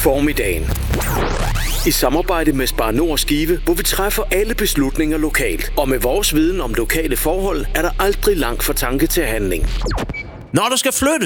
Formiddagen. I samarbejde med Spar Nord Skive, hvor vi træffer alle beslutninger lokalt. Og med vores viden om lokale forhold, er der aldrig langt fra tanke til handling. Når du skal flytte,